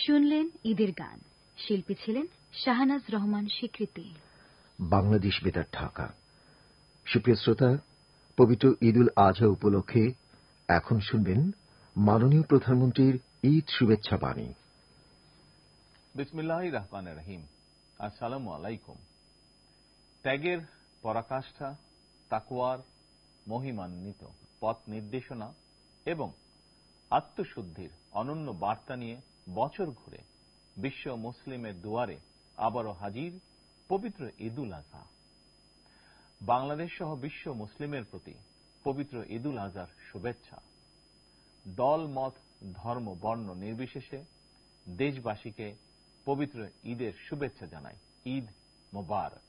শুনলেন ঈদের গান। শিল্পী ছিলেন শাহনাজ রহমান স্বীকৃতি। বাংলাদেশ বেতার ঢাকা। সুপ্রিয় শ্রোতা, পবিত্র ঈদুল আজহা উপলক্ষে এখন শুনবেন মাননীয় প্রধানমন্ত্রীর ঈদ শুভেচ্ছা বাণী। বিসমিল্লাহির রহমানির রহিম। আসসালামু আলাইকুম। ত্যাগের পরাকাষ্ঠা, তাকওয়ার মহিমান্বিত পথ নির্দেশনা এবং আত্মশুদ্ধির অনন্য বার্তা নিয়ে বছর ঘুরে বিশ্ব মুসলিমের দুয়ারে আবারও হাজির পবিত্র ঈদুল আজহা। বাংলাদেশ সহ বিশ্ব মুসলিমের প্রতি পবিত্র ঈদুল আজহার শুভেচ্ছা। দল, মত, ধর্ম, বর্ণ নির্বিশেষে দেশবাসীকে পবিত্র ঈদের শুভেচ্ছা জানাই। ঈদ মোবারক।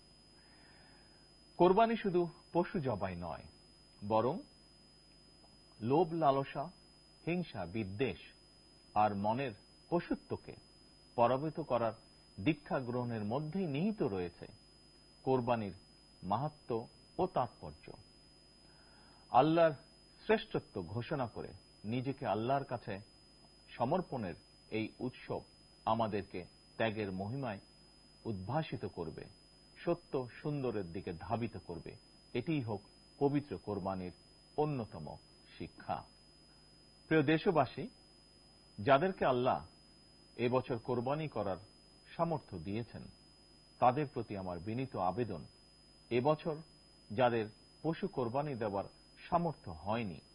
কোরবানি শুধু পশু জবাই নয়, বরং লোভ, লালসা, হিংসা, বিদ্বেষ আর মনের পশুত্বকে পরাভূত করার দীক্ষা গ্রহণের মধ্যেই নিহিত রয়েছে কোরবানির মাহাত্ম্য ও তাৎপর্য। আল্লাহর শ্রেষ্ঠত্ব ঘোষণা করে নিজেকে আল্লাহর কাছে সমর্পণের এই উৎসব আমাদেরকে ত্যাগের মহিমায় উদ্ভাসিত করবে, সত্য সুন্দরের দিকে ধাবিত করবে। এটিই হোক পবিত্র কোরবানির অন্যতম শিক্ষা। প্রিয় দেশবাসী, যাদেরকে আল্লাহ এবছর কোরবানি করার সামর্থ্য দিয়েছেন, তাদের প্রতি আমার বিনীত আবেদন, এবছর যাদের পশু কোরবানি দেওয়ার সামর্থ্য হয়নি,